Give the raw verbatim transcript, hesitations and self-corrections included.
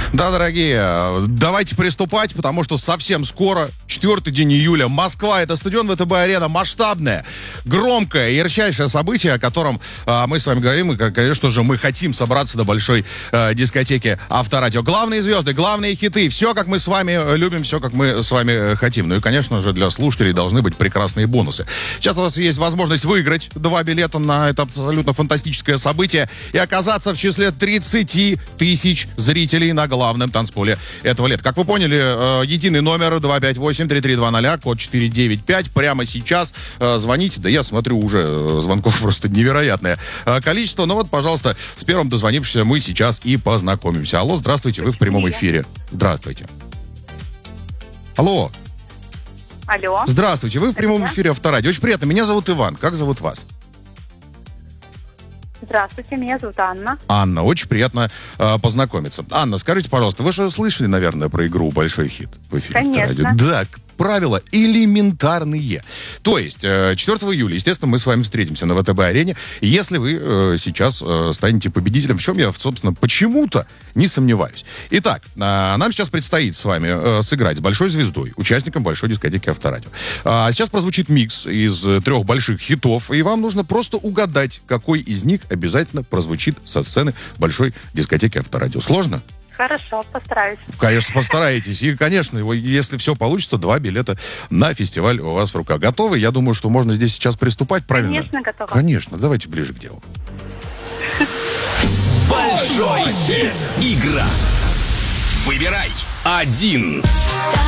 Да, дорогие, давайте приступать, потому что совсем скоро, четвёртый день июля, Москва, это стадион ВТБ-арена, масштабное, громкое, ярчайшее событие, о котором а, мы с вами говорим, и, конечно же, мы хотим собраться до большой а, дискотеки Авторадио. Главные звезды, главные хиты, все, как мы с вами любим, все, как мы с вами хотим. Ну и, конечно же, для слушателей должны быть прекрасные бонусы. Сейчас у вас есть возможность выиграть два билета на это абсолютно фантастическое событие и оказаться в числе тридцати тысяч зрителей на главном танцполе этого лета. Как вы поняли, э, единый номер два пять восемь три три два ноль, код четыре девять пять. Прямо сейчас э, звоните. Да я смотрю, уже э, звонков просто невероятное э, количество. Ну вот, пожалуйста, с первым дозвонившимся мы сейчас и познакомимся. Алло, здравствуйте, вы в прямом эфире. Здравствуйте. Алло. Алло. Здравствуйте, вы в прямом эфире Авторадио. Очень приятно, меня зовут Иван. Как зовут вас? Здравствуйте, меня зовут Анна. Анна, очень приятно э, познакомиться. Анна, скажите, пожалуйста, вы же слышали, наверное, про игру «Большой хит» в эфире Конечно. Авторадио? Да, правила элементарные. То есть, э, четвёртого июля, естественно, мы с вами встретимся на ВТБ-арене. Если вы э, сейчас э, станете победителем, в чем я, собственно, почему-то не сомневаюсь. Итак, э, нам сейчас предстоит с вами э, сыграть с большой звездой, участником большой дискотеки Авторадио. А сейчас прозвучит микс из э, трех больших хитов, и вам нужно просто угадать, какой из них обязательно прозвучит со сцены большой дискотеки Авторадио. Сложно? Хорошо, постараюсь. Конечно, постараетесь. И, конечно, если все получится, два билета на фестиваль у вас в руках. Готовы? Я думаю, что можно здесь сейчас приступать, правильно? Конечно, готова. Конечно, давайте ближе к делу. Большой хит. Игра. Выбирай один.